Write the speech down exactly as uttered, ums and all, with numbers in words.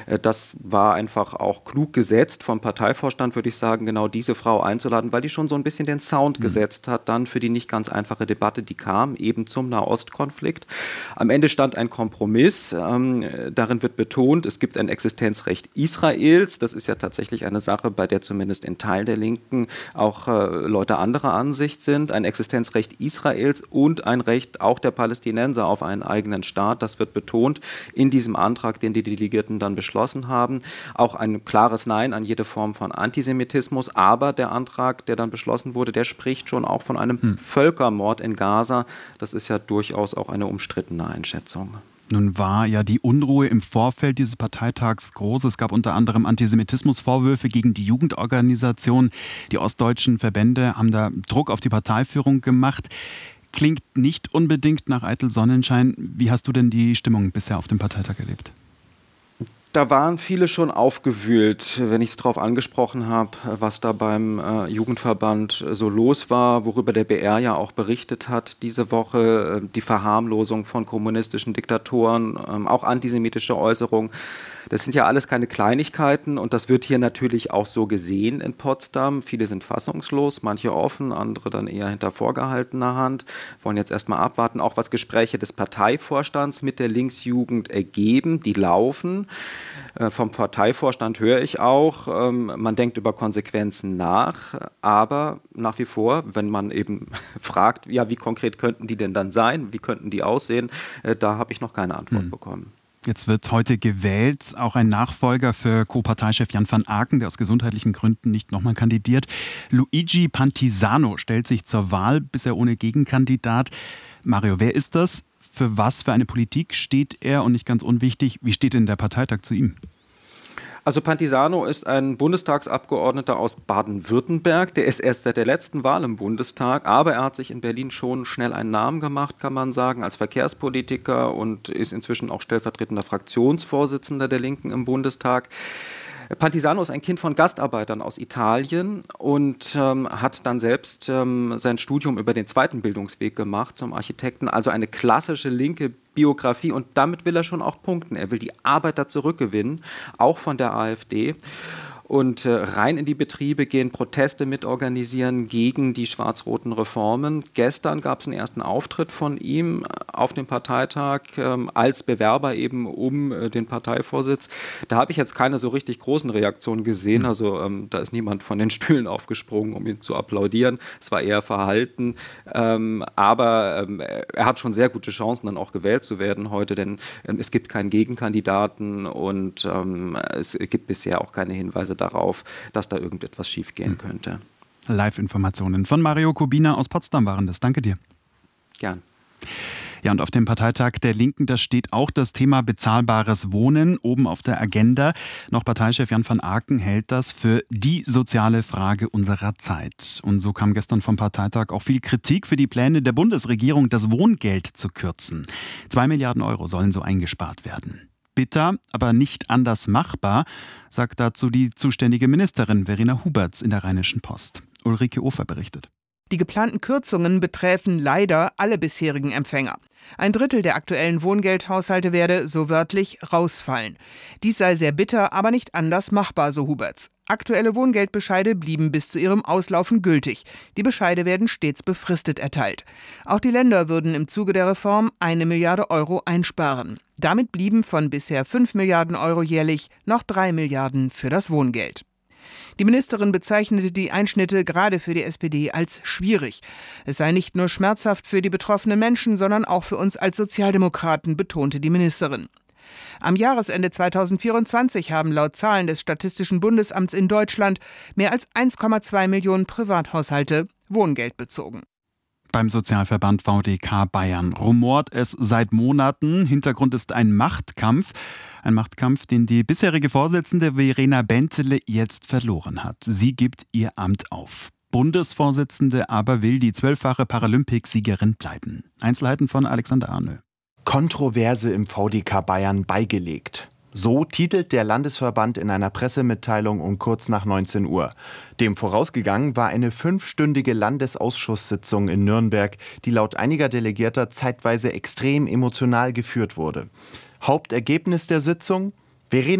Das war einfach auch klug gesetzt vom Parteivorstand, würde ich sagen, genau diese Frau einzuladen, weil die schon so ein bisschen den Sound mhm. gesetzt hat, dann für die nicht ganz einfache Debatte, die kam, eben zum Nahostkonflikt. Am Ende stand ein Kompromiss. Ähm, darin wird betont, es gibt ein Existenzrecht Israels. Das ist ja tatsächlich eine Sache, bei der zumindest in Teilen der Linken auch äh, Leute anderer Ansicht sind. Ein Existenzrecht Israels und ein Recht auch der Palästinenser auf einen eigenen Staat. Das wird betont in diesem Antrag, den die Delegierten dann beschlossen haben. Auch ein klares Nein an jede Form von Antisemitismus. Aber der Antrag, der dann beschlossen wurde, der spricht schon auch von einem hm. Völkermord in Gaza. Das ist ja durchaus auch eine umstrittene Einschätzung. Nun war ja die Unruhe im Vorfeld dieses Parteitags groß. Es gab unter anderem Antisemitismusvorwürfe gegen die Jugendorganisation. Die ostdeutschen Verbände haben da Druck auf die Parteiführung gemacht. Klingt nicht unbedingt nach eitel Sonnenschein. Wie hast du denn die Stimmung bisher auf dem Parteitag erlebt? Da waren viele schon aufgewühlt, wenn ich es darauf angesprochen habe, was da beim äh, Jugendverband so los war, worüber der B R ja auch berichtet hat diese Woche, äh, die Verharmlosung von kommunistischen Diktatoren, äh, auch antisemitische Äußerungen. Das sind ja alles keine Kleinigkeiten und das wird hier natürlich auch so gesehen in Potsdam. Viele sind fassungslos, manche offen, andere dann eher hinter vorgehaltener Hand, wollen jetzt erstmal abwarten, auch was Gespräche des Parteivorstands mit der Linksjugend ergeben, die laufen. Äh, vom Parteivorstand höre ich auch, ähm, man denkt über Konsequenzen nach, aber nach wie vor, wenn man eben fragt, ja, wie konkret könnten die denn dann sein, wie könnten die aussehen, äh, da habe ich noch keine Antwort hm. bekommen. Jetzt wird heute gewählt, auch ein Nachfolger für Co-Parteichef Jan van Aken, der aus gesundheitlichen Gründen nicht nochmal kandidiert. Luigi Pantisano stellt sich zur Wahl, bisher ohne Gegenkandidat. Mario, wer ist das? Für was für eine Politik steht er? Und nicht ganz unwichtig, wie steht denn der Parteitag zu ihm? Also Pantisano ist ein Bundestagsabgeordneter aus Baden-Württemberg. Der ist erst seit der letzten Wahl im Bundestag, aber er hat sich in Berlin schon schnell einen Namen gemacht, kann man sagen, als Verkehrspolitiker und ist inzwischen auch stellvertretender Fraktionsvorsitzender der Linken im Bundestag. Pantisano ist ein Kind von Gastarbeitern aus Italien und ähm, hat dann selbst ähm, sein Studium über den zweiten Bildungsweg gemacht zum Architekten, also eine klassische linke Biografie und damit will er schon auch punkten. Er will die Arbeiter zurückgewinnen, auch von der AfD. Und äh, rein in die Betriebe gehen, Proteste mitorganisieren gegen die schwarz-roten Reformen. Gestern gab es einen ersten Auftritt von ihm auf dem Parteitag ähm, als Bewerber eben um äh, den Parteivorsitz. Da habe ich jetzt keine so richtig großen Reaktionen gesehen. Also ähm, da ist niemand von den Stühlen aufgesprungen, um ihn zu applaudieren. Es war eher verhalten. Ähm, aber ähm, er hat schon sehr gute Chancen, dann auch gewählt zu werden heute, denn ähm, es gibt keinen Gegenkandidaten und ähm, es gibt bisher auch keine Hinweise darauf, dass da irgendetwas schiefgehen könnte. Live-Informationen von Mario Kubina aus Potsdam waren das. Danke dir. Gern. Ja, und auf dem Parteitag der Linken, da steht auch das Thema bezahlbares Wohnen oben auf der Agenda. Noch Parteichef Jan van Aken hält das für die soziale Frage unserer Zeit. Und so kam gestern vom Parteitag auch viel Kritik für die Pläne der Bundesregierung, das Wohngeld zu kürzen. Zwei Milliarden Euro sollen so eingespart werden. Bitter, aber nicht anders machbar, sagt dazu die zuständige Ministerin Verena Huberts in der Rheinischen Post. Ulrike Ofer berichtet. Die geplanten Kürzungen betreffen leider alle bisherigen Empfänger. Ein Drittel der aktuellen Wohngeldhaushalte werde, so wörtlich, rausfallen. Dies sei sehr bitter, aber nicht anders machbar, so Huberts. Aktuelle Wohngeldbescheide blieben bis zu ihrem Auslaufen gültig. Die Bescheide werden stets befristet erteilt. Auch die Länder würden im Zuge der Reform eine Milliarde Euro einsparen. Damit blieben von bisher fünf Milliarden Euro jährlich noch drei Milliarden für das Wohngeld. Die Ministerin bezeichnete die Einschnitte gerade für die S P D als schwierig. Es sei nicht nur schmerzhaft für die betroffenen Menschen, sondern auch für uns als Sozialdemokraten, betonte die Ministerin. Am Jahresende zweitausendvierundzwanzig haben laut Zahlen des Statistischen Bundesamts in Deutschland mehr als eins Komma zwei Millionen Privathaushalte Wohngeld bezogen. Beim Sozialverband V D K Bayern rumort es seit Monaten. Hintergrund ist ein Machtkampf. Ein Machtkampf, den die bisherige Vorsitzende Verena Bentele jetzt verloren hat. Sie gibt ihr Amt auf. Bundesvorsitzende aber will die zwölffache Paralympicsiegerin bleiben. Einzelheiten von Alexander Arnö. Kontroverse im V D K Bayern beigelegt. So titelt der Landesverband in einer Pressemitteilung um kurz nach neunzehn Uhr. Dem vorausgegangen war eine fünfstündige Landesausschusssitzung in Nürnberg, die laut einiger Delegierter zeitweise extrem emotional geführt wurde. Hauptergebnis der Sitzung? Verena